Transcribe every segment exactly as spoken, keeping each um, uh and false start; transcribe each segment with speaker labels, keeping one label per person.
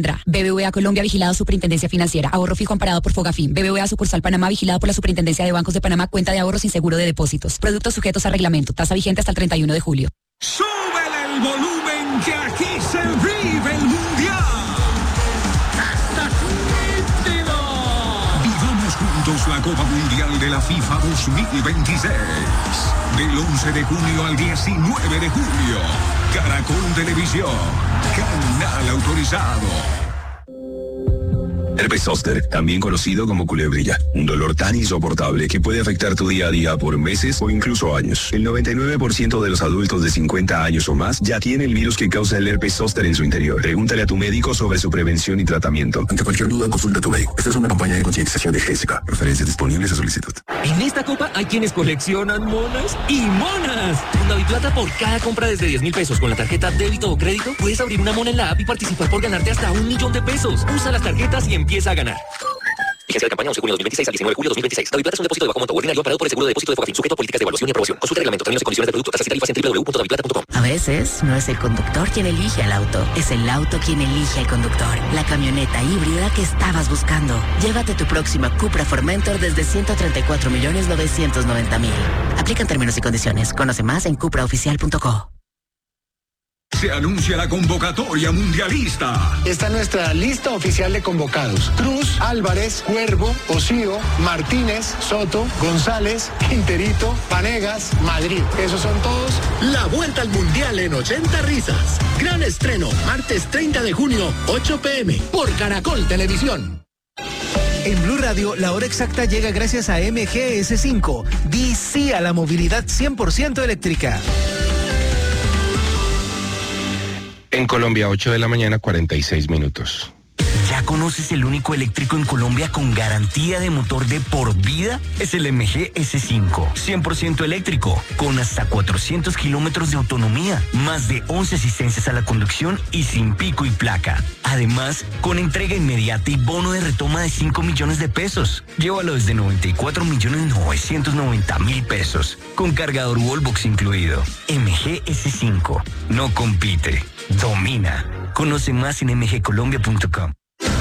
Speaker 1: B B V A Colombia, vigilado Superintendencia Financiera. Ahorro fijo amparado por Fogafín. B B V A Sucursal Panamá, vigilado por la Superintendencia de Bancos de Panamá. Cuenta de ahorro sin seguro de depósitos. Productos sujetos a reglamento. Tasa vigente hasta el treinta y uno de julio.
Speaker 2: ¡Súbele el volumen que aquí se vive el Mundial! ¡Está nítido! Vivamos juntos la Copa Mundial de la FIFA dos mil veintiséis. Del once de junio al diecinueve de julio. Caracol Televisión. Canal autorizado.
Speaker 3: Herpes zóster, también conocido como culebrilla, un dolor tan insoportable que puede afectar tu día a día por meses o incluso años. El noventa y nueve por ciento de los adultos de cincuenta años o más ya tiene el virus que causa el herpes zóster en su interior. Pregúntale a tu médico sobre su prevención y tratamiento.
Speaker 4: Ante cualquier duda, consulta a tu médico. Esta es una campaña de concientización de Gésica. Referencias disponibles a solicitud.
Speaker 5: En esta copa hay quienes coleccionan monas y monas. Con DaviPlata, por cada compra desde diez mil pesos con la tarjeta débito o crédito, puedes abrir una mona en la app y participar por ganarte hasta un millón de pesos. Usa las tarjetas y empieza a ganar. Vigencia de campaña once de junio de dos mil veintiséis al diecinueve de julio de dos mil veintiséis. DaviPlata es un depósito de bajo monto ordinario amparado por el seguro de depósito de Fogafín, sujeto a políticas de evaluación y aprobación. Consulta el reglamento, términos y condiciones del producto, tasas y tarifas en doble u doble u doble u punto daviplata punto com.
Speaker 6: A veces no es el conductor quien elige al auto, es el auto quien elige al conductor. La camioneta híbrida que estabas buscando. Llévate tu próxima Cupra Formentor desde ciento treinta y cuatro millones novecientos noventa mil. Aplican términos y condiciones. Conoce más en cupra oficial punto co.
Speaker 2: Se anuncia la convocatoria mundialista.
Speaker 7: Esta es nuestra lista oficial de convocados. Cruz, Álvarez, Cuervo, Osío, Martínez, Soto, González, Quinterito, Vanegas, Madrid. Esos son todos.
Speaker 8: La vuelta al mundial en ochenta risas. Gran estreno, martes treinta de junio, ocho pe eme, por Caracol Televisión.
Speaker 9: En Blue Radio, la hora exacta llega gracias a eme ge ese cinco. Di sí a la movilidad cien por ciento eléctrica.
Speaker 10: En Colombia, ocho de la mañana, cuarenta y seis minutos.
Speaker 11: ¿Ya conoces el único eléctrico en Colombia con garantía de motor de por vida? Es el eme ge ese cinco. cien por ciento eléctrico, con hasta cuatrocientos kilómetros de autonomía, más de once asistencias a la conducción y sin pico y placa. Además, con entrega inmediata y bono de retoma de cinco millones de pesos. Llévalo desde noventa y cuatro millones novecientos noventa mil pesos, con cargador Wallbox incluido. eme ge ese cinco. No compite, domina. Conoce más en eme ge colombia punto com.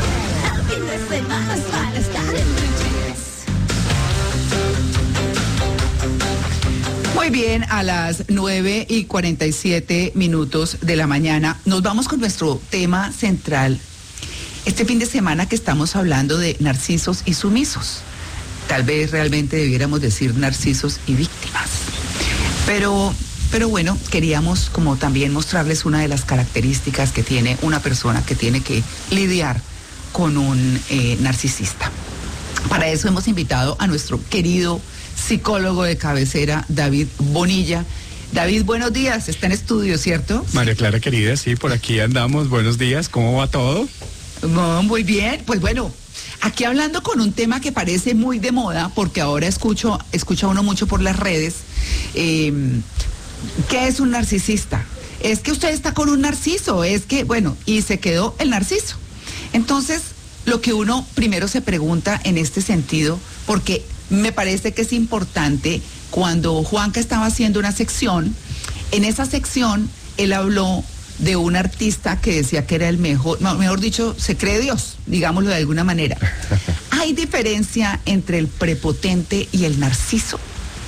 Speaker 12: Muy bien, a las nueve y cuarenta y siete minutos de la mañana nos vamos con nuestro tema central. Este fin de semana que estamos hablando de narcisos y sumisos. Tal vez realmente debiéramos decir narcisos y víctimas. Pero, pero bueno, queríamos como también mostrarles una de las características que tiene una persona que tiene que lidiar con un eh, narcisista. Para eso hemos invitado a nuestro querido psicólogo de cabecera, David Bonilla. David, buenos días, está en estudio, ¿cierto?
Speaker 13: María Clara, querida, sí, por aquí andamos, buenos días, ¿cómo va todo?
Speaker 12: No, muy bien, pues bueno, aquí hablando con un tema que parece muy de moda, porque ahora escucho, escucha uno mucho por las redes, eh, ¿qué es un narcisista? Es que usted está con un narciso, es que, bueno, y se quedó el narciso. Entonces, lo que uno primero se pregunta en este sentido, porque me parece que es importante, cuando Juanca estaba haciendo una sección, en esa sección él habló de un artista que decía que era el mejor, mejor dicho, se cree Dios, digámoslo de alguna manera. ¿Hay diferencia entre el prepotente y el narciso?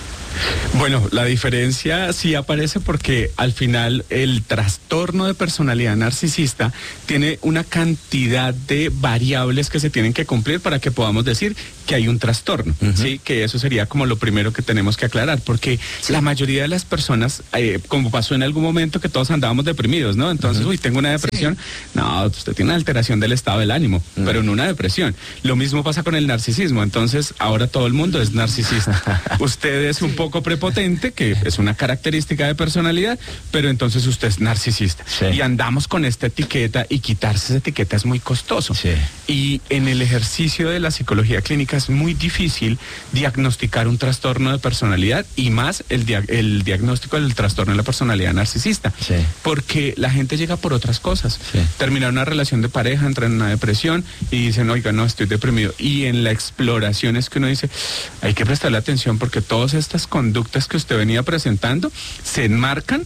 Speaker 13: Bueno, la diferencia sí aparece porque al final el trastorno de personalidad narcisista tiene una cantidad de variables que se tienen que cumplir para que podamos decir que hay un trastorno, uh-huh. ¿sí? Que eso sería como lo primero que tenemos que aclarar, porque sí. La mayoría de las personas, eh, como pasó en algún momento que todos andábamos deprimidos, ¿no? Entonces, uh-huh. uy, tengo una depresión. Sí. No, usted tiene una alteración del estado del ánimo, uh-huh. pero no una depresión. Lo mismo pasa con el narcisismo, entonces ahora todo el mundo es narcisista. Usted es un poco prepotente, que es una característica de personalidad, pero entonces usted es narcisista. Sí. Y andamos con esta etiqueta, y quitarse esa etiqueta es muy costoso. Sí. Y en el ejercicio de la psicología clínica es muy difícil diagnosticar un trastorno de personalidad, y más el, dia- el diagnóstico del trastorno de la personalidad narcisista. Sí. Porque la gente llega por otras cosas. Sí. Terminar una relación de pareja, entra en una depresión y dicen, oiga, no, estoy deprimido. Y en la exploración es que uno dice, hay que prestarle atención porque todas estas conductas que usted venía presentando se enmarcan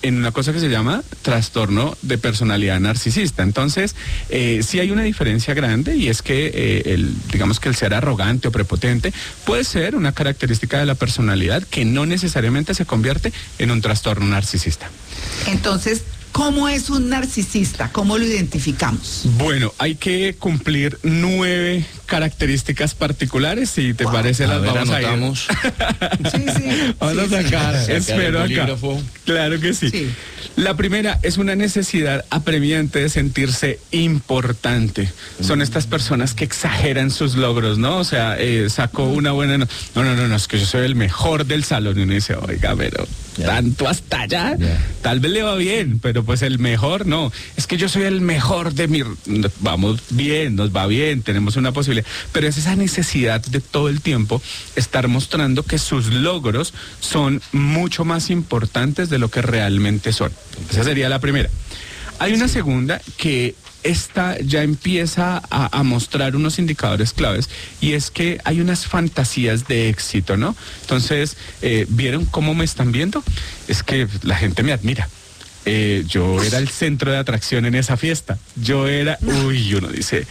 Speaker 13: en una cosa que se llama trastorno de personalidad narcisista. Entonces, eh, sí hay una diferencia grande, y es que eh, el, digamos que el ser arrogante o prepotente puede ser una característica de la personalidad que no necesariamente se convierte en un trastorno narcisista.
Speaker 12: Entonces, ¿cómo es un narcisista? ¿Cómo lo identificamos?
Speaker 13: Bueno, hay que cumplir nueve características particulares. Si te wow. parece, las a ver, vamos
Speaker 14: anotamos.
Speaker 13: a ir.
Speaker 12: Sí, sí.
Speaker 13: Vamos
Speaker 12: sí,
Speaker 13: a sacar,
Speaker 12: sí.
Speaker 13: espero acá. Claro que sí. sí. La primera es una necesidad apremiante de sentirse importante. Son estas personas que exageran sus logros, ¿no? O sea, eh, sacó una buena... No, no, no, no, es que yo soy el mejor del salón. Y uno dice, oiga, pero yeah. tanto hasta allá, yeah. tal vez le va bien, pero pues el mejor no. Es que yo soy el mejor de mi... Vamos bien, nos va bien, tenemos una posibilidad. Pero es esa necesidad de todo el tiempo estar mostrando que sus logros son mucho más importantes de lo que realmente son. Esa sería la primera. Hay una segunda que esta ya empieza a, a mostrar unos indicadores claves, y es que hay unas fantasías de éxito, ¿no? Entonces, eh, ¿vieron cómo me están viendo? Es que la gente me admira. Eh, yo era el centro de atracción en esa fiesta. Yo era... Uy, uno dice...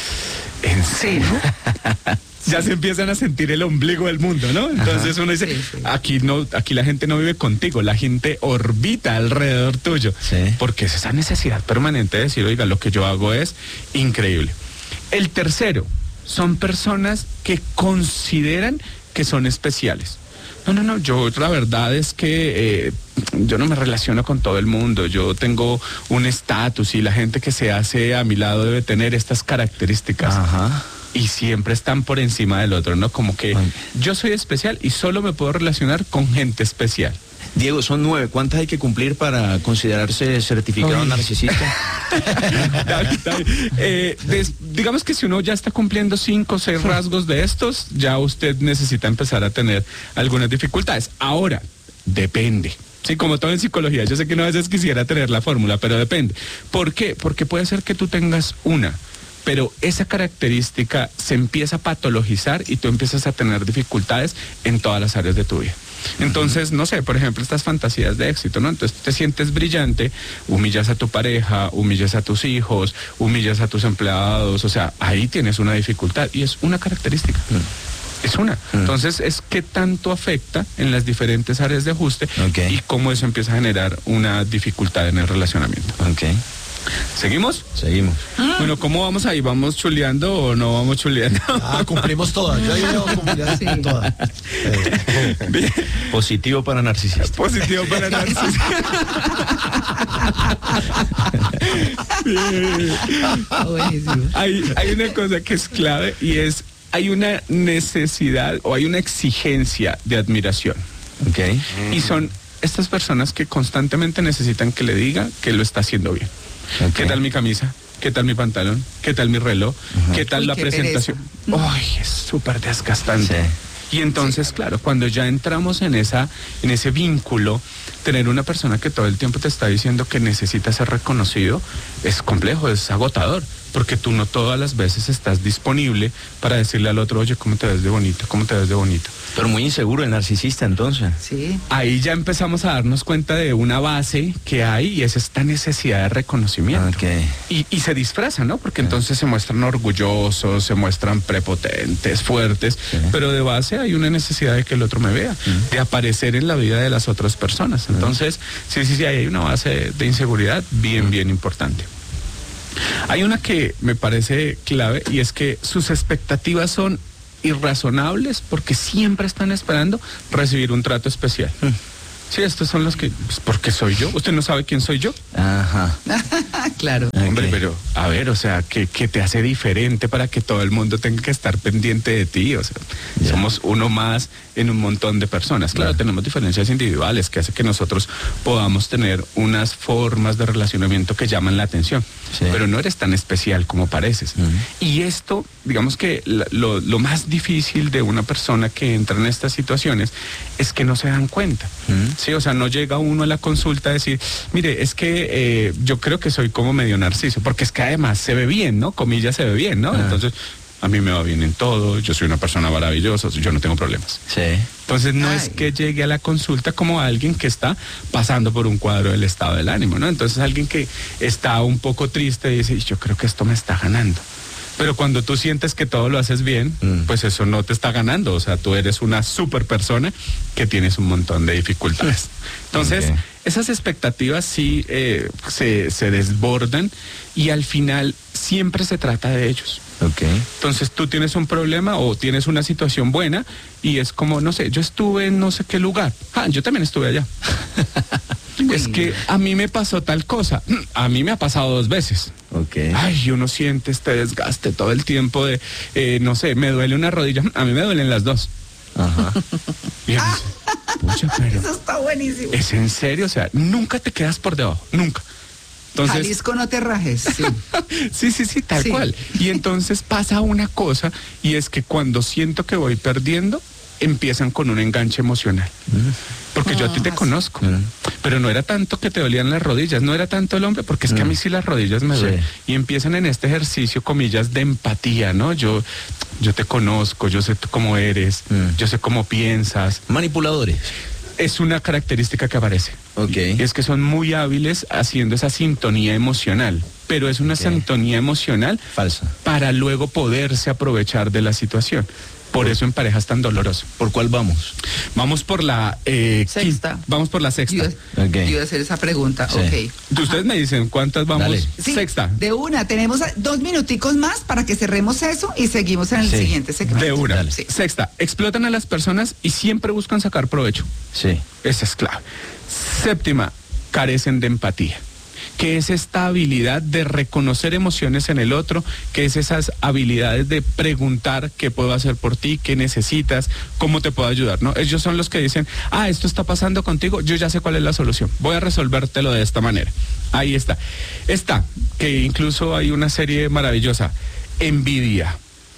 Speaker 13: ¿En serio? Ya se empiezan a sentir el ombligo del mundo, ¿no? Entonces uno dice, sí, sí. aquí no, aquí la gente no vive contigo, la gente orbita alrededor tuyo. Sí. Porque es esa necesidad permanente de decir, oiga, lo que yo hago es increíble. El tercero, son personas que consideran que son especiales. No, no, no, yo la verdad es que eh, yo no me relaciono con todo el mundo, yo tengo un estatus y la gente que se hace a mi lado debe tener estas características. Ajá. Y siempre están por encima del otro, ¿no? Como que Ay. yo soy especial y solo me puedo relacionar con gente especial.
Speaker 14: Diego, son nueve. ¿Cuántas hay que cumplir para considerarse certificado Ay. narcisista?
Speaker 13: David, David. Eh, des, digamos que si uno ya está cumpliendo cinco o seis rasgos de estos, ya usted necesita empezar a tener algunas dificultades. Ahora, depende. Sí, como todo en psicología. Yo sé que no a veces quisiera tener la fórmula, pero depende. ¿Por qué? Porque puede ser que tú tengas una, pero esa característica se empieza a patologizar y tú empiezas a tener dificultades en todas las áreas de tu vida. Entonces, no sé, por ejemplo, estas fantasías de éxito, ¿no? Entonces te sientes brillante, humillas a tu pareja, humillas a tus hijos, humillas a tus empleados, o sea, ahí tienes una dificultad y es una característica. Mm. Es una. Mm. Entonces, es qué tanto afecta en las diferentes áreas de ajuste okay. y cómo eso empieza a generar una dificultad en el relacionamiento.
Speaker 14: Okay.
Speaker 13: ¿Seguimos?
Speaker 14: Seguimos.
Speaker 13: Bueno, ¿cómo vamos ahí? ¿Vamos chuleando o no vamos chuleando?
Speaker 15: Ah, cumplimos todas. Yo ahí veo cumplir sí. todas.
Speaker 14: Eh. Positivo para narcisista.
Speaker 13: Positivo para narcisista. hay, hay una cosa que es clave y es, hay una necesidad o hay una exigencia de admiración.
Speaker 14: Okay.
Speaker 13: Mm. Y son estas personas que constantemente necesitan que le diga que lo está haciendo bien. Okay. ¿Qué tal mi camisa? ¿Qué tal mi pantalón? ¿Qué tal mi reloj? Uh-huh. ¿Qué tal Uy, la qué presentación? ¡Ay, es súper desgastante! Sí. Y entonces, sí. claro, cuando ya entramos en esa, en ese vínculo, tener una persona que todo el tiempo te está diciendo que necesita ser reconocido es complejo, es agotador, porque tú no todas las veces estás disponible para decirle al otro, oye, ¿cómo te ves de bonito? ¿Cómo te ves de bonito?
Speaker 14: Pero muy inseguro el narcisista, entonces.
Speaker 12: Sí.
Speaker 13: Ahí ya empezamos a darnos cuenta de una base que hay y es esta necesidad de reconocimiento.
Speaker 14: Okay.
Speaker 13: Y, y se disfraza, ¿no? Porque entonces se muestran orgullosos, se muestran prepotentes, fuertes, sí. pero de base hay una necesidad de que el otro me vea, uh-huh. de aparecer en la vida de las otras personas. Entonces, uh-huh. sí, sí, sí, hay una base de inseguridad bien, uh-huh. bien importante. Hay una que me parece clave y es que sus expectativas son irrazonables porque siempre están esperando recibir un trato especial. Mm. Sí, estos son los que, pues, porque soy yo. ¿Usted no sabe quién soy yo?
Speaker 14: Ajá.
Speaker 12: Claro.
Speaker 13: Okay. Hombre, pero, a ver, o sea, ¿qué, qué te hace diferente para que todo el mundo tenga que estar pendiente de ti? O sea, yeah. somos uno más en un montón de personas. Claro, yeah. tenemos diferencias individuales que hace que nosotros podamos tener unas formas de relacionamiento que llaman la atención. Sí. Pero no eres tan especial como pareces. Uh-huh. Y esto, digamos que lo, lo más difícil de una persona que entra en estas situaciones es que no se dan cuenta. Uh-huh. Sí, o sea, no llega uno a la consulta a decir, mire, es que eh, yo creo que soy como medio narciso, porque es que además se ve bien, ¿no? Comillas, se ve bien, ¿no? Uh-huh. Entonces, a mí me va bien en todo, yo soy una persona maravillosa, yo no tengo problemas.
Speaker 14: Sí.
Speaker 13: Entonces no
Speaker 12: Ay.
Speaker 13: es que llegue a la consulta como alguien que está pasando por un cuadro del estado del ánimo, ¿no? Entonces alguien que está un poco triste y dice, yo creo que esto me está ganando. Pero cuando tú sientes que todo lo haces bien, mm. pues eso no te está ganando. O sea, tú eres una super persona que tienes un montón de dificultades. Entonces, okay. esas expectativas sí eh, se, se desbordan y al final siempre se trata de ellos.
Speaker 14: Okay.
Speaker 13: Entonces tú tienes un problema o tienes una situación buena y es como, no sé, yo estuve en no sé qué lugar. Ah, yo también estuve allá. Es que a mí me pasó tal cosa. A mí me ha pasado dos veces.
Speaker 14: Okay.
Speaker 13: Ay, uno siente este desgaste todo el tiempo de, eh, no sé, me duele una rodilla. A mí me duelen las dos.
Speaker 14: Ajá.
Speaker 13: Y uno dice, pucha, pero
Speaker 12: eso está buenísimo.
Speaker 13: ¿Es en serio? O sea, nunca te quedas por debajo, nunca. Entonces,
Speaker 12: Jalisco, no te rajes. Sí,
Speaker 13: sí, sí, sí, tal sí. cual. Y entonces pasa una cosa y es que cuando siento que voy perdiendo, empiezan con un enganche emocional. Porque oh, yo a ti te conozco, mm. pero no era tanto que te dolían las rodillas, no era tanto el hombre, porque es que mm. a mí sí las rodillas me duelen. Sí. Y empiezan en este ejercicio, comillas, de empatía, ¿no? Yo, yo te conozco, yo sé cómo eres, mm. yo sé cómo piensas.
Speaker 14: Manipuladores.
Speaker 13: Es una característica que aparece.
Speaker 14: Okay.
Speaker 13: Y es que son muy hábiles haciendo esa sintonía emocional, pero es una okay. sintonía emocional
Speaker 14: falsa
Speaker 13: para luego poderse aprovechar de la situación. Por eso en pareja es tan doloroso.
Speaker 14: ¿Por cuál vamos?
Speaker 13: Vamos por la eh,
Speaker 12: sexta.
Speaker 13: Quinta. Vamos por la sexta.
Speaker 12: Yo, okay. yo iba a hacer esa pregunta. Sí. Okay.
Speaker 13: Ustedes me dicen cuántas vamos.
Speaker 12: Sí,
Speaker 13: sexta.
Speaker 12: De una. Tenemos dos minuticos más para que cerremos eso y seguimos en el sí. siguiente segmento.
Speaker 13: De una. Sí. Sexta. Explotan a las personas y siempre buscan sacar provecho.
Speaker 14: Sí.
Speaker 13: Esa es clave. Séptima. Carecen de empatía. Que es esta habilidad de reconocer emociones en el otro, que es esas habilidades de preguntar qué puedo hacer por ti, qué necesitas, cómo te puedo ayudar, ¿no? Ellos son los que dicen, ah, esto está pasando contigo, yo ya sé cuál es la solución, voy a resolvértelo de esta manera. Ahí está. Está, que incluso hay una serie maravillosa, envidia.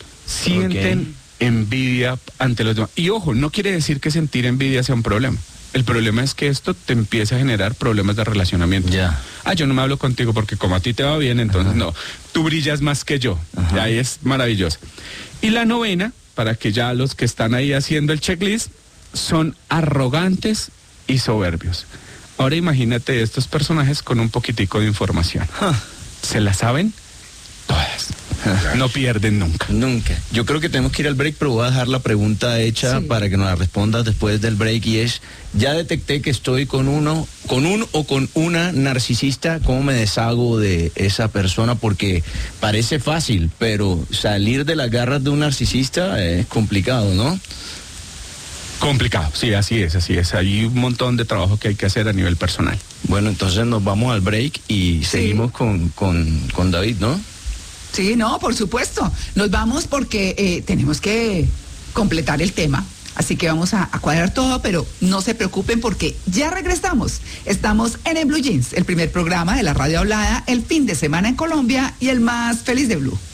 Speaker 13: Sienten okay. envidia ante los demás. Y ojo, no quiere decir que sentir envidia sea un problema. El problema es que esto te empieza a generar problemas de relacionamiento.
Speaker 14: Ya.
Speaker 13: Ah, yo no me hablo contigo porque como a ti te va bien, entonces Ajá. no. Tú brillas más que yo. Ajá. Y ahí es maravilloso. Y la novena, para que ya los que están ahí haciendo el checklist, son arrogantes y soberbios. Ahora imagínate estos personajes con un poquitico de información.
Speaker 14: Huh.
Speaker 13: ¿Se la saben? Todas. No pierden nunca.
Speaker 14: Nunca. Yo creo que tenemos que ir al break, pero voy a dejar la pregunta hecha sí. para que nos la respondas después del break y es, ya detecté que estoy con uno, con un o con una narcisista, ¿cómo me deshago de esa persona? Porque parece fácil, pero salir de las garras de un narcisista es complicado, ¿no?
Speaker 13: Complicado, sí, así es, así es. Hay un montón de trabajo que hay que hacer a nivel personal.
Speaker 14: Bueno, entonces nos vamos al break y sí. seguimos con, con, con David, ¿no?
Speaker 12: Sí, no, por supuesto. Nos vamos porque eh, tenemos que completar el tema. Así que vamos a, a cuadrar todo, pero no se preocupen porque ya regresamos. Estamos en el Blue Jeans, el primer programa de la radio hablada, el fin de semana en Colombia y el más feliz de Blue.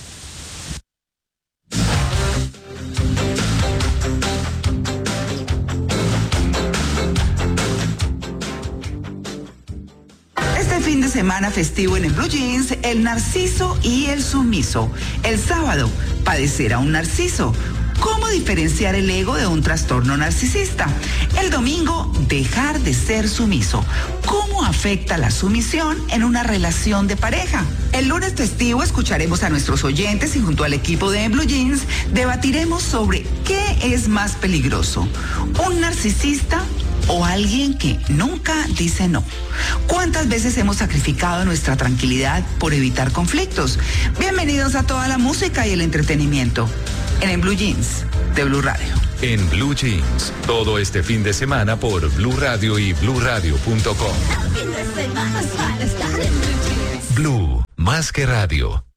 Speaker 12: Fin de semana festivo en el Blue Jeans, el narciso y el sumiso. El sábado, padecer a un narciso. ¿Cómo diferenciar el ego de un trastorno narcisista? El domingo, dejar de ser sumiso. ¿Cómo afecta la sumisión en una relación de pareja? El lunes festivo escucharemos a nuestros oyentes y junto al equipo de Blue Jeans debatiremos sobre qué es más peligroso, un narcisista o alguien que nunca dice no. ¿Cuántas veces hemos sacrificado nuestra tranquilidad por evitar conflictos? Bienvenidos a toda la música y el entretenimiento en el Blue Jeans de Blue Radio.
Speaker 2: En Blue Jeans, todo este fin de semana por Blue Radio y blue radio punto com. Blue, más que radio.